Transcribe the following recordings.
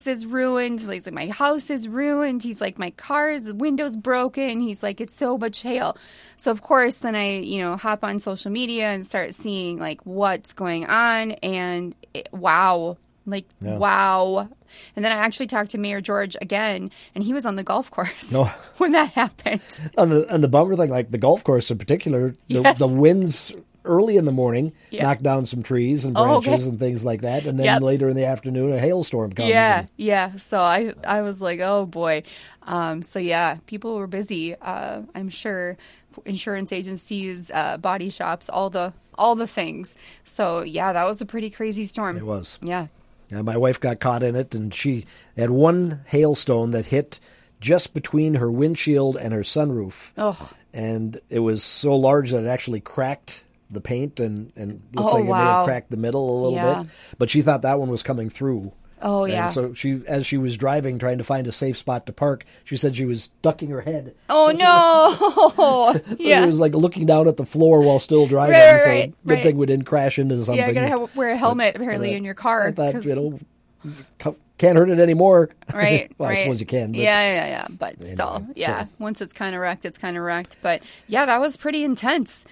is ruined. He's like, my house is ruined. He's like, my the window's broken. He's like, it's so much hail. So of course, then I, hop on social media and start seeing like what's going on, and wow. Wow. And then I actually talked to Mayor George again, and he was on the golf course when that happened. And the bummer thing, like the golf course in particular, the winds early in the morning knock down some trees and branches and things like that, and then later in the afternoon a hailstorm comes. Yeah. So I was like, oh boy. So yeah, people were busy. I'm sure insurance agencies, body shops, all the things. So yeah, that was a pretty crazy storm. It was. Yeah. And my wife got caught in it, and she had one hailstone that hit just between her windshield and her sunroof. Oh. And it was so large that it actually cracked the paint and looks like it may have cracked the middle a little bit. But she thought that one was coming through. Oh, yeah. And so as she was driving, trying to find a safe spot to park, she said she was ducking her head. Oh, no. She was like looking down at the floor while still driving. Good thing we didn't crash into something. Yeah, you got to wear a helmet apparently in your car. I thought, can't hurt it anymore. Right. Well, I suppose you can. But, yeah. But still, once it's kind of wrecked, it's kind of wrecked. But yeah, that was pretty intense.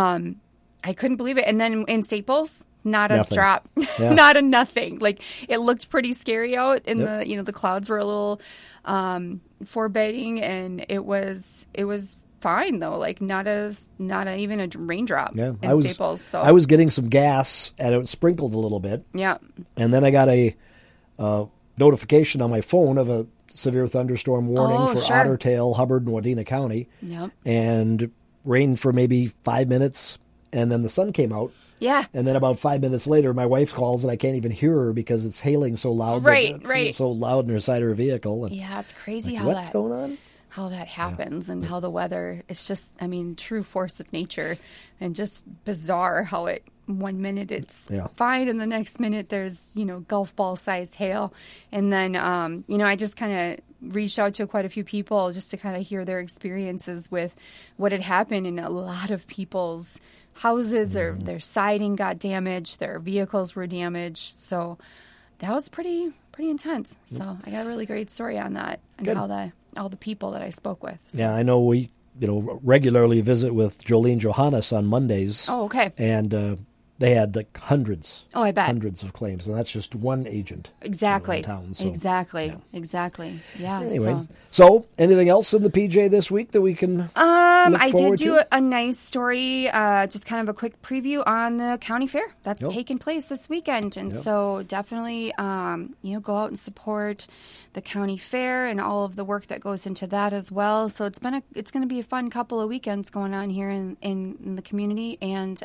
I couldn't believe it. And then in Staples, not a drop, not a nothing. Like it looked pretty scary out, and the clouds were a little forbidding, and it was fine though. Like not even a raindrop in Staples. So I was getting some gas, and it sprinkled a little bit. Yeah, and then I got a notification on my phone of a severe thunderstorm warning for Otter Tail, Hubbard, and Wadena County. Yep. And rain for maybe 5 minutes, and then the sun came out. Yeah. And then about 5 minutes later, my wife calls, and I can't even hear her because it's hailing so loud. Right. It's so loud in her side of her vehicle. And it's crazy what's going on? How that happens and how the weather, it's just, true force of nature, and just bizarre how it, 1 minute it's fine, and the next minute there's, golf ball sized hail. And then, I just kind of reached out to quite a few people just to kind of hear their experiences with what had happened in a lot of people's houses. Their siding got damaged, their vehicles were damaged. So that was pretty intense. So I got a really great story on that, and how all the people that I spoke with. So. Yeah, I know we regularly visit with Jolene Johannes on Mondays. Oh, okay. And they had like hundreds. Oh, I bet. Hundreds of claims, and that's just one agent. Exactly. In town, so, Exactly. Yeah. Anyway, so anything else in the PJ this week that we can? I did do a nice story, just kind of a quick preview on the county fair that's taking place this weekend, and so definitely, go out and support the county fair and all of the work that goes into that as well. So it's going to be a fun couple of weekends going on here in the community, and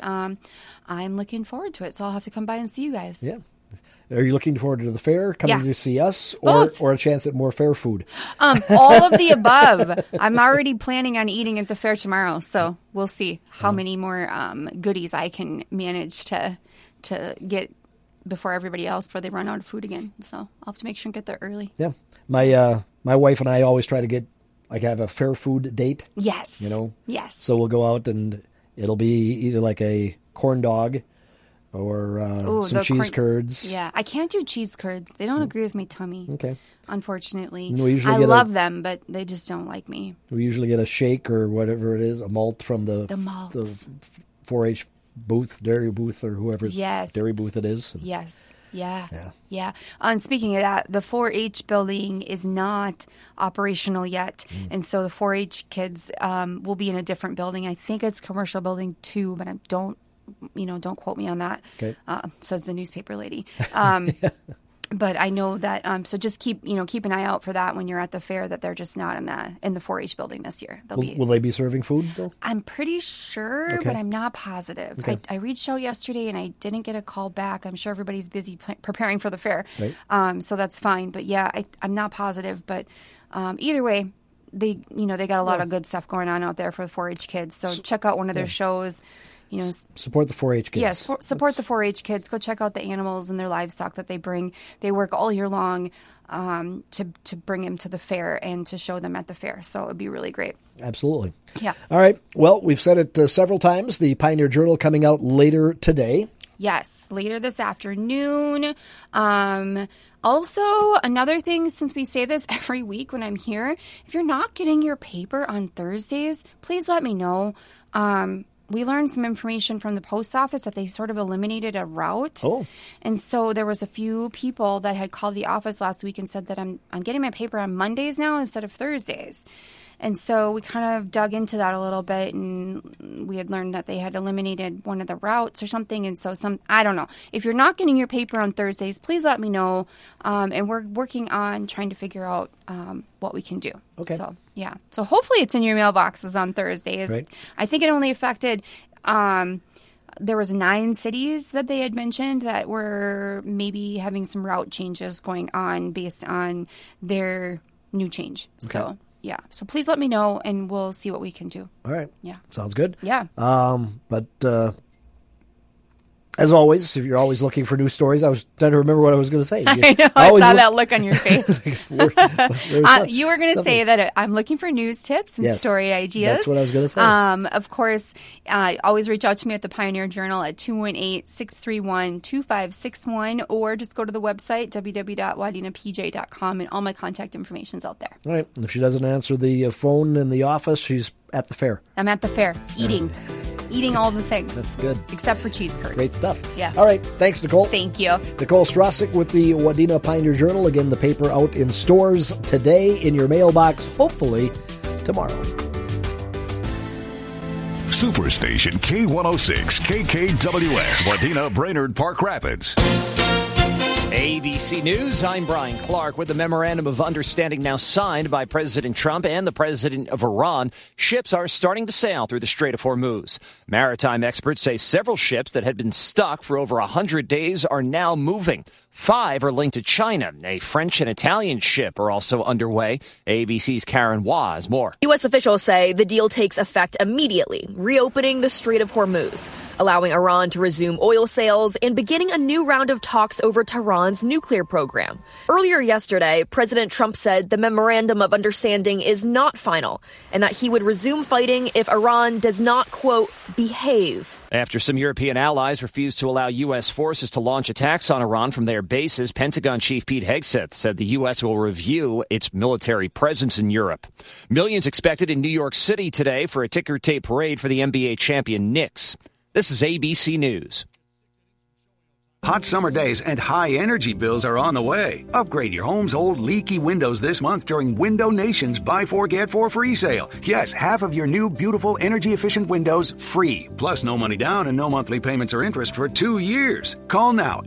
I'm looking forward to it. So I'll have to come by and see you guys. Yeah. Are you looking forward to the fair, coming to see us, or a chance at more fair food? All of the above. I'm already planning on eating at the fair tomorrow, so we'll see how many more goodies I can manage to get before everybody else, before they run out of food again. So I'll have to make sure and get there early. Yeah. My wife and I always try to have a fair food date. Yes. Yes. So we'll go out, and it'll be either like a corn dog or some cheese curds. Yeah, I can't do cheese curds. They don't agree with my tummy. Okay. Unfortunately. I love them, but they just don't like me. We usually get a shake or whatever it is, a malt from the 4-H booth, dairy booth, or whoever's dairy booth it is. Yes. Yeah. And speaking of that, the 4-H building is not operational yet. And so the 4-H kids will be in a different building. I think it's commercial building 2, but I don't quote me on that. Okay. Says the newspaper lady. But I know that, so just keep an eye out for that when you're at the fair, that they're just not in the 4-H building this year. Will they be serving food though? I'm pretty sure, but I'm not positive. Okay. I reached out yesterday and I didn't get a call back. I'm sure everybody's busy preparing for the fair. Right. So that's fine. But yeah, I'm not positive. But either way, they got a lot of good stuff going on out there for the 4-H kids. So check out one of their shows. Support the 4-H kids. Yes, support the 4-H kids. Go check out the animals and their livestock that they bring. They work all year long to bring them to the fair and to show them at the fair. So it would be really great. Absolutely. Yeah. All right. Well, we've said it several times. The Pioneer Journal coming out later today. Yes, later this afternoon. Also, another thing, since we say this every week when I'm here, if you're not getting your paper on Thursdays, please let me know. We learned some information from the post office that they sort of eliminated a route. Oh. And so there was a few people that had called the office last week and said that I'm getting my paper on Mondays now instead of Thursdays. And so we kind of dug into that a little bit, and we had learned that they had eliminated one of the routes or something. And so I don't know. If you're not getting your paper on Thursdays, please let me know. And we're working on trying to figure out what we can do. Okay. So, yeah. So hopefully it's in your mailboxes on Thursdays. Right. I think it only affected there was 9 cities that they had mentioned that were maybe having some route changes going on based on their new change. Okay. So, yeah. So please let me know, and we'll see what we can do. All right. Yeah. Sounds good. Yeah. But as always, if you're always looking for news stories, I was trying to remember what I was going to say. I know. I saw that look on your face. You were going to say that I'm looking for news tips and story ideas. That's what I was going to say. Of course, always reach out to me at the Pioneer Journal at 218-631-2561, or just go to the website, www.wadinapj.com, and all my contact information's out there. All right. And if she doesn't answer the phone in the office, she's at the fair. I'm at the fair, eating all the things. That's good. Except for cheese curds. Great stuff. Yeah. All right. Thanks, Nicole. Thank you. Nicole Strasik with the Wadena Pioneer Journal. Again, the paper out in stores today, in your mailbox, hopefully tomorrow. Superstation K106, KKWS, Wadena, Brainerd, Park Rapids. ABC News, I'm Brian Clark. With the Memorandum of Understanding now signed by President Trump and the President of Iran, ships are starting to sail through the Strait of Hormuz. Maritime experts say several ships that had been stuck for over 100 days are now moving. 5 are linked to China. A French and Italian ship are also underway. ABC's Karen Waugh has more. U.S. officials say the deal takes effect immediately, reopening the Strait of Hormuz, allowing Iran to resume oil sales and beginning a new round of talks over Tehran's nuclear program. Earlier yesterday, President Trump said the Memorandum of Understanding is not final and that he would resume fighting if Iran does not, quote, behave. After some European allies refused to allow U.S. forces to launch attacks on Iran from their bases, Pentagon Chief Pete Hegseth said the U.S. will review its military presence in Europe. Millions expected in New York City today for a ticker-tape parade for the NBA champion Knicks. This is ABC News. Hot summer days and high energy bills are on the way. Upgrade your home's old leaky windows this month during Window Nation's Buy 4 Get 4 free sale. Yes, half of your new beautiful energy efficient windows free. Plus no money down and no monthly payments or interest for 2 years. Call now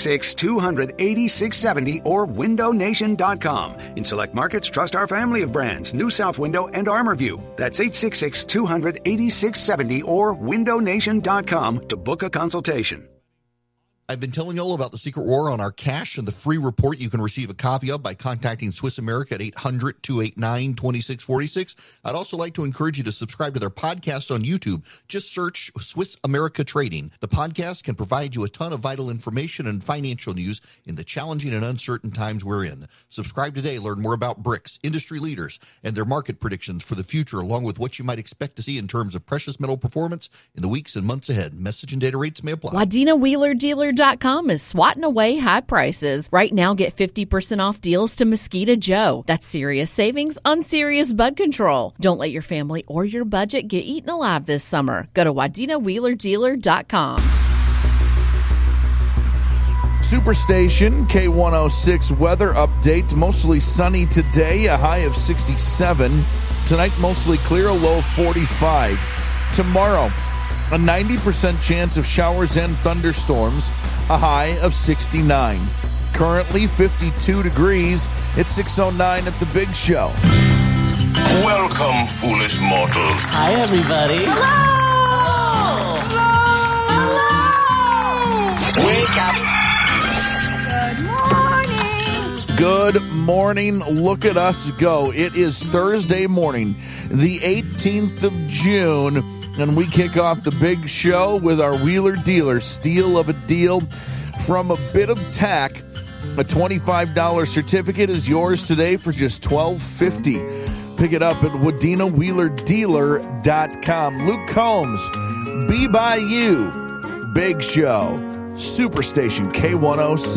866-200-8670 or windownation.com. In select markets, trust our family of brands, New South Window and ArmorView. That's 866-200-8670 or windownation.com to book a consultation. I've been telling you all about the Secret War on our cash and the free report you can receive a copy of by contacting Swiss America at 800-289-2646. I'd also like to encourage you to subscribe to their podcast on YouTube. Just search Swiss America Trading. The podcast can provide you a ton of vital information and financial news in the challenging and uncertain times we're in. Subscribe today. Learn more about BRICS, industry leaders, and their market predictions for the future, along with what you might expect to see in terms of precious metal performance in the weeks and months ahead. Message and data rates may apply. Wadena Wheeler Dealer is swatting away high prices. Right now, get 50% off deals to Mosquito Joe. That's serious savings on serious bud control. Don't let your family or your budget get eaten alive this summer. Go to WadenaWheelerDealer.com. Superstation K106 weather update. Mostly sunny today, a high of 67. Tonight, mostly clear, a low of 45. Tomorrow, a 90% chance of showers and thunderstorms, a high of 69. Currently 52 degrees. It's 6:09 at the Big Show. Welcome, foolish mortals. Hi, everybody. Hello! Hello! Wake Good up. Good morning. Look at us go. It is Thursday morning, the 18th of June. And we kick off the Big Show with our Wheeler Dealer steal of a deal from a bit of tack. A $25 certificate is yours today for just $12.50. Pick it up at WadenaWheelerDealer.com. Luke Combs, Be By You, Big Show, Superstation K106.